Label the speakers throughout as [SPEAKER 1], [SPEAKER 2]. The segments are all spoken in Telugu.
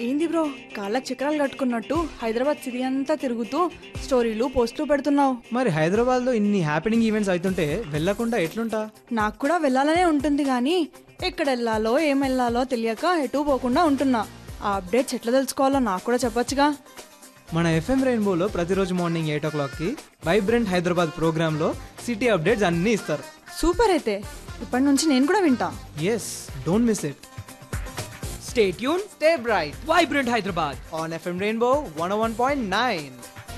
[SPEAKER 1] ఏంది బ్రో కాళ్ళకి చక్రాలు కట్టుకున్నట్టు హైదరాబాద్ సిటీ అంతా తిరుగుతూ స్టోరీలు పోస్టులు పెడుతున్నావు?
[SPEAKER 2] మరి హైదరాబాద్లో ఇన్ని హ్యాపెనింగ్ ఈవెంట్స్ అవుతుంటే వెళ్ళకుండా ఎట్లుంటా?
[SPEAKER 1] నాకు కూడా వెళ్ళాలనే ఉంటుంది కానీ ఎక్కడ వెళ్ళాలో ఏం వెళ్ళాలో తెలియక ఎటు పోకుండా ఉంటున్నా. ఆ అప్డేట్స్ ఎట్లా తెలుసుకోవాలో నాకు కూడా చెప్పొచ్చుగా.
[SPEAKER 2] మన ఎఫ్ఎం రెయిన్బోలో ప్రతిరోజు మార్నింగ్ 8 o'clockకి వైబ్రెంట్ హైదరాబాద్ ప్రోగ్రాంలో సిటీ అప్డేట్స్ అన్నీ ఇస్తారు.
[SPEAKER 1] సూపర్, అయితే ఇప్పటి నుంచి నేను కూడా వింటా.
[SPEAKER 2] Yes, don't miss it.
[SPEAKER 3] Stay tuned,
[SPEAKER 2] Stay bright
[SPEAKER 3] Vibrant Hyderabad.
[SPEAKER 2] on FM Rainbow 101.9.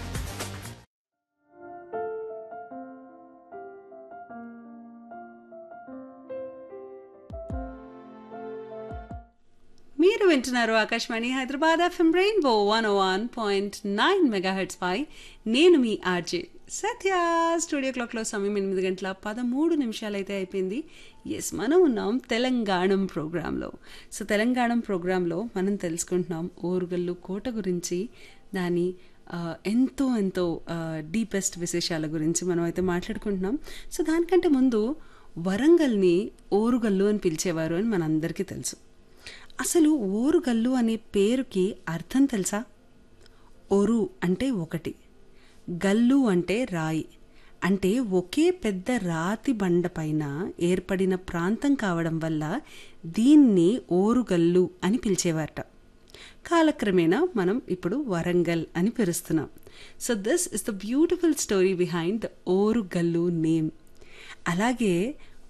[SPEAKER 4] మీరు వింటున్నారు Akashvani Hyderabad FM rainbow 101.9 megahertz పై. నేను మీ ఆర్జే సత్య. స్టూడియో క్లాక్లో సమయం 8:13 అయితే అయిపోయింది. ఎస్, మనం ఉన్నాం తెలంగాణం ప్రోగ్రాంలో. సో తెలంగాణం ప్రోగ్రాంలో మనం తెలుసుకుంటున్నాం ఓరుగల్లు కోట గురించి, దాని ఎంతో ఎంతో డీపెస్ట్ విశేషాల గురించి మనం అయితే మాట్లాడుకుంటున్నాం. సో దానికంటే ముందు వరంగల్ని ఓరుగల్లు అని పిలిచేవారు అని మనందరికీ తెలుసు. అసలు ఓరుగల్లు అనే పేరుకి అర్థం తెలుసా? ఒరు అంటే ఒకటి, గల్లు అంటే రాయి, అంటే ఒకే పెద్ద రాతి బండ పైన ఏర్పడిన ప్రాంతం కావడం వల్ల దీన్ని ఓరుగల్లు అని పిలిచేవారట. కాలక్రమేణా మనం ఇప్పుడు వరంగల్ అని పిలుస్తున్నాం. So this is the beautiful story behind the Orugallu name. అలాగే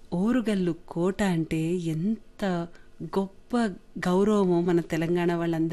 [SPEAKER 4] ఓరుగల్లు కోట అంటే ఎంత గొప్ప గౌరవమో మన తెలంగాణ వాళ్ళందరూ